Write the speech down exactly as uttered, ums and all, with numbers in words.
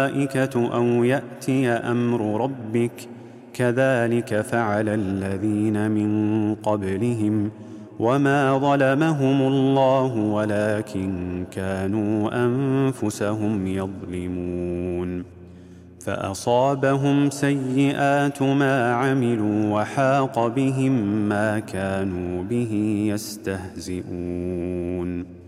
الملائكة أو يأتي أمر ربك كذلك فعل الذين من قبلهم وما ظلمهم الله ولكن كانوا أنفسهم يظلمون فأصابهم سيئات ما عملوا وحاق بهم ما كانوا به يستهزئون